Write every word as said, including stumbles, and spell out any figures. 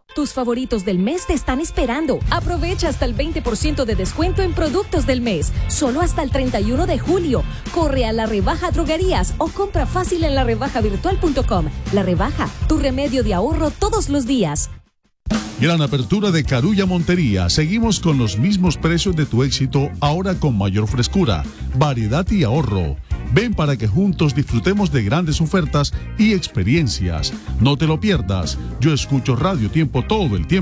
Tus favoritos del mes te están esperando. Aprovecha hasta el veinte por ciento de descuento en productos del mes. Solo hasta el treinta y uno de julio. Corre a La Rebaja Droguerías o compra fácil en la rebaja virtual punto com. La Rebaja, tu remedio de ahorro todos los días. Gran apertura de Carulla Montería. Seguimos con los mismos precios de tu éxito, ahora con mayor frescura, variedad y ahorro. Ven para que juntos disfrutemos de grandes ofertas y experiencias. No te lo pierdas. Yo escucho Radio Tiempo todo el tiempo.